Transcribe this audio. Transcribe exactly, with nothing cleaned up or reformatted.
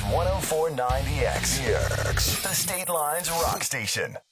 one oh four point nine The X. The X. The State Lines Rock Station.